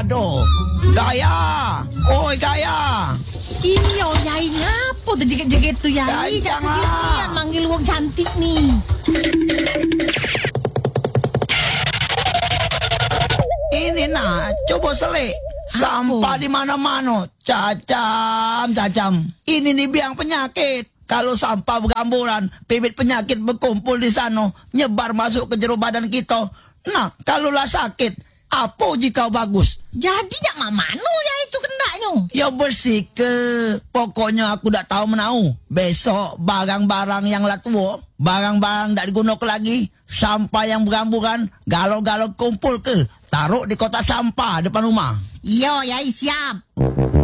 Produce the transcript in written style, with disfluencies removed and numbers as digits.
Aduh. Gaya. Oi, Gaya. Iyo, Yai, ngapo tu jeget-jeget tu, Yai? Jak segian manggil wong cantik ni. Ini nak, coba selik. Sampah di mana-mana. Cacam. Ini nih biang penyakit. Kalau sampah bergamburan, bibit penyakit berkumpul di sana, nyebar masuk ke jero badan kita. Nah, kalaulah sakit, apa jika bagus? Jadi nak mamano ya itu kendaknya? Ya bersih ke. Pokoknya aku tak tahu menau. Besok barang-barang yang lah tua, barang-barang tak digunakan lagi, sampah yang bergamburan, galau-galau kumpul ke. Taruh di kotak sampah depan rumah. Yo, Yai, siap.